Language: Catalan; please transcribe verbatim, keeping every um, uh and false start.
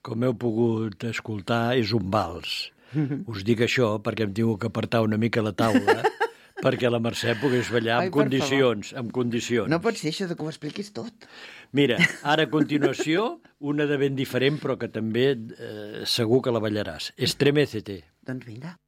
com heu pogut escoltar, és un vals. Us dic això perquè em tinc que apartar una mica la taula perquè la Mercè pogués ballar Ai, en per condicions, en condicions. No pot ser això de que ho expliquis tot. Mira, ara a continuació, una de ben diferent, però que també eh, segur que la ballaràs. Estremecete. Doncs vinga.